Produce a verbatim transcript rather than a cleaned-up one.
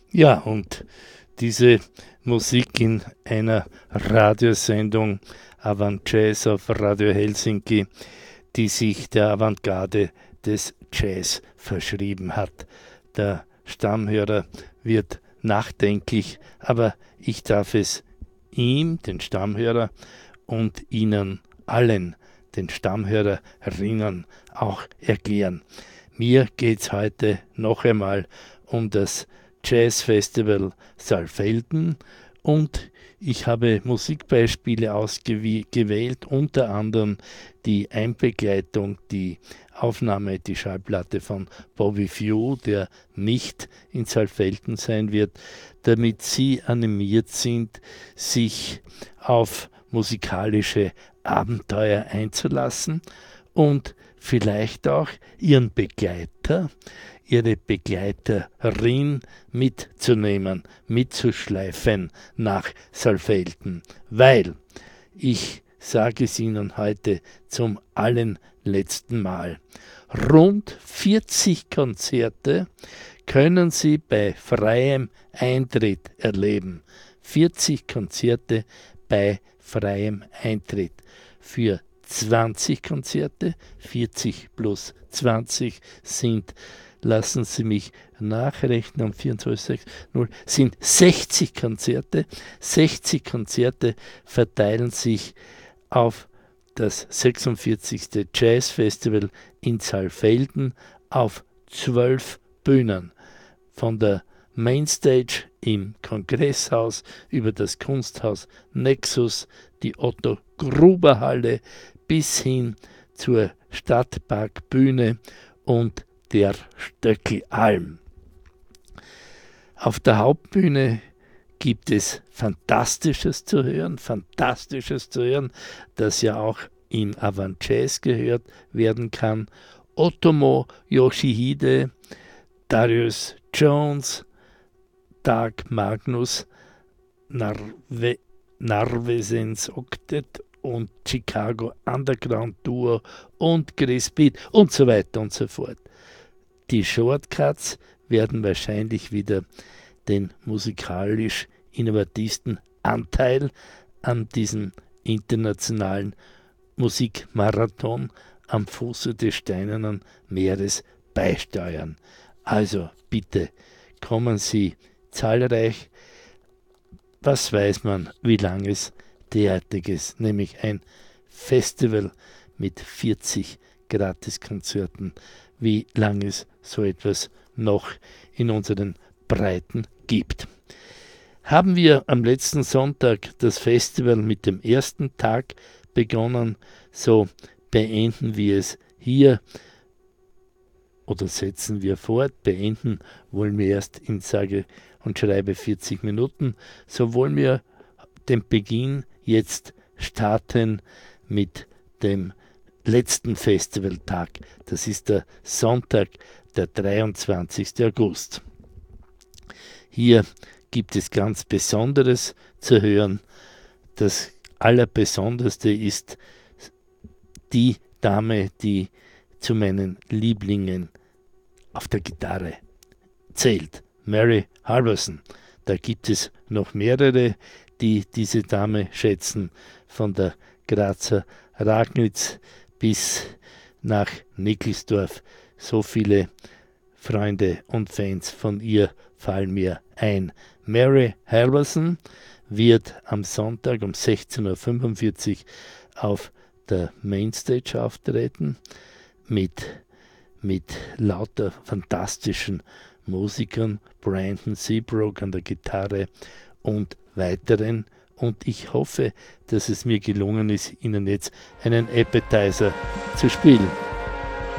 Ja, und diese Musik in einer Radiosendung Avant Jazz auf Radio Helsinki, die sich der Avantgarde des Jazz verschrieben hat. Der Stammhörer wird nachdenklich, aber ich darf es ihm, den Stammhörer, und Ihnen allen, den Stammhörerinnen, auch erklären. Mir geht es heute noch einmal um das Jazzfestival Saalfelden und ich habe Musikbeispiele ausgewählt, unter anderem die Einbegleitung, die Aufnahme, die Schallplatte von Bobby Few, der nicht in Saalfelden sein wird, damit Sie animiert sind, sich auf musikalische Abenteuer einzulassen und vielleicht auch Ihren Begleiter, Ihre Begleiterin mitzunehmen, mitzuschleifen nach Saalfelden, weil ich sage es Ihnen heute zum allerletzten Mal. Rund vierzig Konzerte können Sie bei freiem Eintritt erleben. vierzig Konzerte bei freiem Eintritt. Für zwanzig Konzerte, vierzig plus zwanzig sind, lassen Sie mich nachrechnen, um vierundzwanzig null sind sechzig Konzerte. sechzig Konzerte verteilen sich auf das sechsundvierzigste Jazzfestival in Saalfelden auf zwölf Bühnen. Von der Mainstage im Kongresshaus über das Kunsthaus Nexus, die Otto-Gruber-Halle bis hin zur Stadtparkbühne und der Stöckelalm. Auf der Hauptbühne gibt es Fantastisches zu hören, Fantastisches zu hören, das ja auch im Avant Jazz gehört werden kann. Otomo Yoshihide, Darius Jones, Dag Magnus, Narve, Narvesens Octet und Chicago Underground Duo und Chris Beat und so weiter und so fort. Die Shortcuts werden wahrscheinlich wieder den musikalisch innovativsten Anteil an diesem internationalen Musikmarathon am Fuße des Steinernen Meeres beisteuern. Also bitte kommen Sie zahlreich. Was weiß man, wie lang es derartiges, nämlich ein Festival mit vierzig Gratiskonzerten, wie lange es so etwas noch in unseren Breiten gibt. Haben wir am letzten Sonntag das Festival mit dem ersten Tag begonnen, so beenden wir es hier oder setzen wir fort. Beenden wollen wir erst in sage und schreibe vierzig Minuten, so wollen wir den Beginn jetzt starten mit dem letzten Festivaltag. Das ist der Sonntag, der dreiundzwanzigsten August. Hier gibt es ganz Besonderes zu hören. Das Allerbesonderste ist die Dame, die zu meinen Lieblingen auf der Gitarre zählt, Mary Halvorsen. Da gibt es noch mehrere, die diese Dame schätzen, von der Grazer Ragnitz bis nach Nickelsdorf. So viele Freunde und Fans von ihr fallen mir ein. Mary Halvorsen wird am Sonntag um sechzehn Uhr fünfundvierzig auf der Mainstage auftreten mit, mit lauter fantastischen Musikern, Brandon Seabrook an der Gitarre und weiteren. Und ich hoffe, dass es mir gelungen ist, Ihnen jetzt einen Appetizer zu spielen.